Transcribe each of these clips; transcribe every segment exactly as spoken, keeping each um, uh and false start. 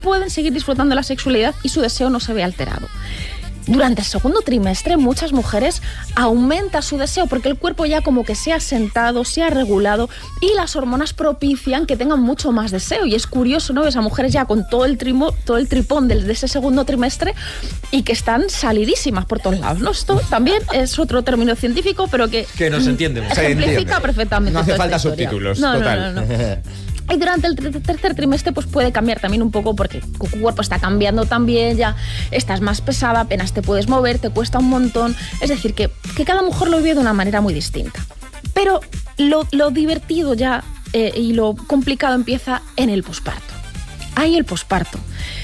pueden seguir disfrutando de la sexualidad y su deseo no se ve alterado. Durante el segundo trimestre, muchas mujeres aumenta su deseo porque el cuerpo ya como que se ha sentado, se ha regulado y las hormonas propician que tengan mucho más deseo. Y es curioso, ¿no? Ves a mujeres ya con todo el, trimo, todo el tripón de, de ese segundo trimestre y que están salidísimas por todos lados, ¿no? Esto también es otro término científico, pero que... Que nos entiende. Ejemplifica entiende. perfectamente. No hace falta historia. subtítulos, no, total. No, no, no. Y durante el tercer trimestre pues puede cambiar también un poco porque tu cuerpo está cambiando también, ya estás más pesada, apenas te puedes mover, te cuesta un montón. Es decir, que, que cada mujer lo vive de una manera muy distinta. Pero lo, lo divertido ya eh, y lo complicado empieza en el posparto. Ahí el posparto.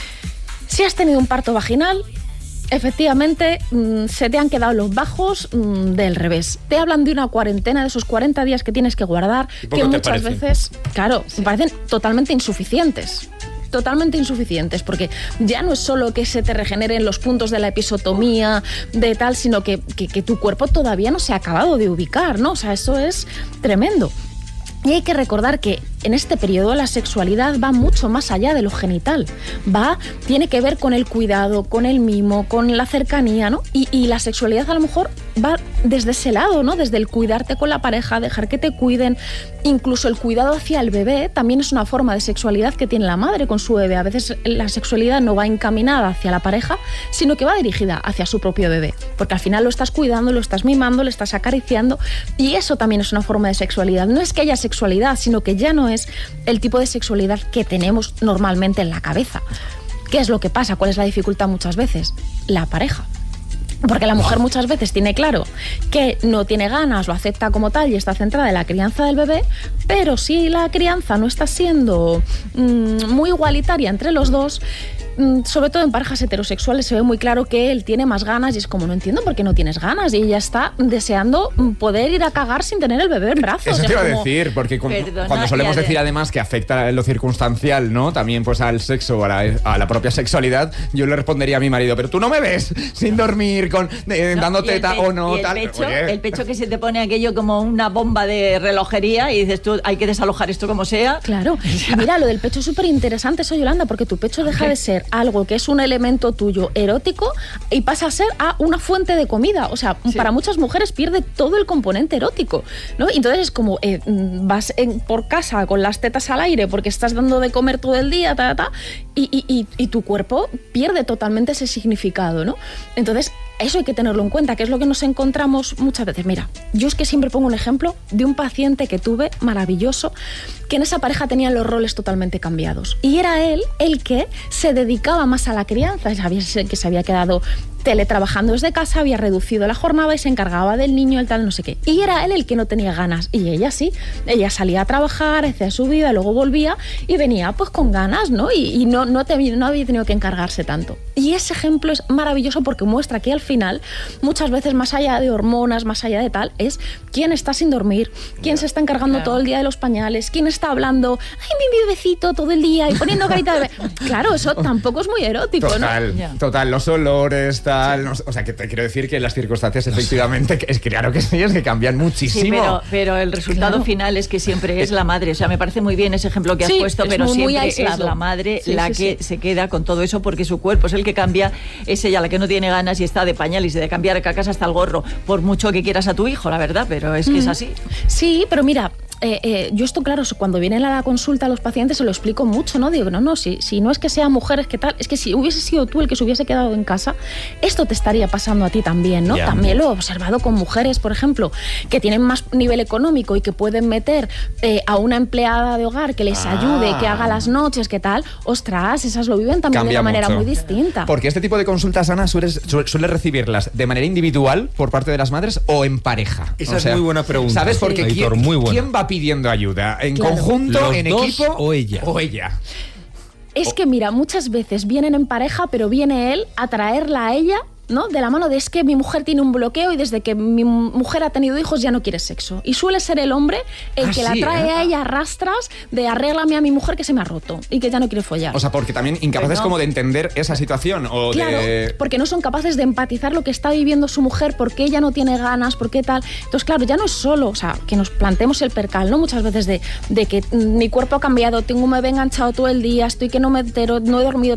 Si has tenido un parto vaginal, efectivamente, mmm, se te han quedado los bajos mmm, del revés. Te hablan de una cuarentena, de esos cuarenta días que tienes que guardar, que muchas parecen? veces, claro, sí. parecen totalmente insuficientes. Totalmente insuficientes, porque ya no es solo que se te regeneren los puntos de la episotomía, de tal, sino que, que, que tu cuerpo todavía no se ha acabado de ubicar, ¿no? O sea, eso es tremendo. Y hay que recordar que en este periodo la sexualidad va mucho más allá de lo genital. Va, tiene que ver con el cuidado, con el mimo, con la cercanía, ¿no? Y, y la sexualidad a lo mejor va desde ese lado, ¿no? Desde el cuidarte con la pareja, dejar que te cuiden, incluso el cuidado hacia el bebé también es una forma de sexualidad que tiene la madre con su bebé. A veces la sexualidad no va encaminada hacia la pareja, sino que va dirigida hacia su propio bebé, porque al final lo estás cuidando, lo estás mimando, lo estás acariciando, y eso también es una forma de sexualidad. No es que haya sexualidad, sino que ya no es el tipo de sexualidad que tenemos normalmente en la cabeza. ¿Qué es lo que pasa? ¿Cuál es la dificultad muchas veces? La pareja. Porque la mujer muchas veces tiene claro que no tiene ganas, lo acepta como tal y está centrada en la crianza del bebé, pero si la crianza no está siendo mmm, muy igualitaria entre los dos, mmm, sobre todo en parejas heterosexuales se ve muy claro que él tiene más ganas y es como, no entiendo por qué no tienes ganas, y ella está deseando poder ir a cagar sin tener el bebé en brazos. Eso te iba a como... decir, porque con, Perdona, cuando solemos de... decir además que afecta lo circunstancial, ¿no? También pues al sexo, a la, a la propia sexualidad, yo le respondería a mi marido, pero tú no me ves sin dormir, con eh, no, dando teta pe- o no, el tal. Pecho, Oye. el pecho que se te pone aquello como una bomba de relojería y dices tú, hay que desalojar esto como sea. Claro, y mira, lo del pecho es súper interesante eso, Yolanda, porque tu pecho deja okay. de ser algo que es un elemento tuyo erótico y pasa a ser a una fuente de comida. O sea, sí. para muchas mujeres pierde todo el componente erótico, ¿no? Y entonces es como, eh, vas en, por casa con las tetas al aire porque estás dando de comer todo el día, ta, ta, ta, y, y, y, y tu cuerpo pierde totalmente ese significado, ¿no? Entonces, eso hay que tenerlo en cuenta, que es lo que nos encontramos muchas veces. Mira, yo es que siempre pongo un ejemplo de un paciente que tuve maravilloso, que en esa pareja tenían los roles totalmente cambiados. Y era él el que se dedicaba más a la crianza, sabía que se había quedado teletrabajando desde casa, había reducido la jornada y se encargaba del niño, el tal, no sé qué. Y era él el que no tenía ganas. Y ella sí. Ella salía a trabajar, hacía su vida, luego volvía y venía pues con ganas, ¿no? Y, y no, no, te, no había tenido que encargarse tanto. Y ese ejemplo es maravilloso porque muestra que al final, muchas veces más allá de hormonas, más allá de tal, es quién está sin dormir, quién se está encargando claro. todo el día de los pañales, quién está hablando, ay, mi bebecito todo el día y poniendo carita de bebé. Claro, eso tampoco es muy erótico, total, ¿no? Total, total, los olores, tal. No, o sea, que te quiero decir que las circunstancias efectivamente, es claro que sí, es que cambian muchísimo. Sí, pero, pero el resultado claro. final es que siempre es la madre. O sea, me parece muy bien ese ejemplo que has sí, puesto, pero muy, siempre muy es la madre sí, la sí, que sí. se queda con todo eso porque su cuerpo es el que cambia, es ella la que no tiene ganas y está de pañales y de cambiar cacas hasta el gorro, por mucho que quieras a tu hijo, la verdad, pero es que mm. es así. Sí, pero mira... Eh, eh, yo esto, claro, cuando vienen a la consulta a los pacientes se lo explico mucho, ¿no? Digo, no, no, si, si no es que sean mujeres, que tal, es que si hubiese sido tú el que se hubiese quedado en casa, esto te estaría pasando a ti también, ¿no? Yeah. También lo he observado con mujeres, por ejemplo, que tienen más nivel económico y que pueden meter eh, a una empleada de hogar que les ah. ayude, que haga las noches, que tal, ostras, esas lo viven también Cambia de una manera mucho. muy distinta. Porque este tipo de consultas, Ana, sueles, sueles recibirlas de manera individual por parte de las madres o en pareja. Esa o sea, es muy buena pregunta. ¿Sabes? Porque sí. ¿quién, muy buena. ¿quién va pidiendo ayuda? ¿En claro. conjunto, ¿Los en dos equipo o ella? O ella. Es que mira, muchas veces vienen en pareja, pero viene él a traerla a ella ¿no? De la mano de es que mi mujer tiene un bloqueo y desde que mi mujer ha tenido hijos ya no quiere sexo. Y suele ser el hombre el ah, que sí, la trae ¿eh? a ella a rastras de arréglame a mi mujer que se me ha roto y que ya no quiere follar. O sea, porque también incapaces Pues no. como de entender esa situación o Claro, de... porque no son capaces de empatizar lo que está viviendo su mujer, por qué ella no tiene ganas, por qué tal. Entonces, claro, ya no es solo, o sea, que nos planteemos el percal, ¿no? Muchas veces de, de que mm, mi cuerpo ha cambiado, tengo un bebé enganchado todo el día, estoy que no me entero, no he dormido